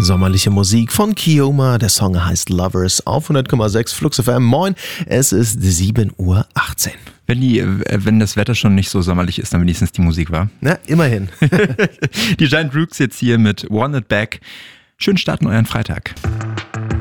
Sommerliche Musik von Kioma. Der Song heißt Lovers auf 100,6 Flux FM. Moin, es ist 7:18 Uhr. Wenn das Wetter schon nicht so sommerlich ist, dann wenigstens die Musik, wa? Na, immerhin. Die Giant Rooks jetzt hier mit Want It Back. Schönen Start in euren Freitag.